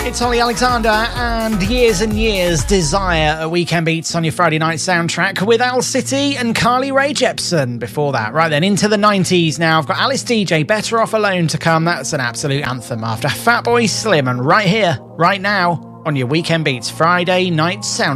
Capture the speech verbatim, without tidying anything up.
It's Holly Alexander and Years and Years Desire at Weekend Beats on your Friday night soundtrack with Owl City and Carly Rae Jepsen before that. Right then, into the nineties now. I've got Alice D J, Better Off Alone to come. That's an absolute anthem after Fatboy Slim, and right here, right now, on your Weekend Beats Friday night soundtrack.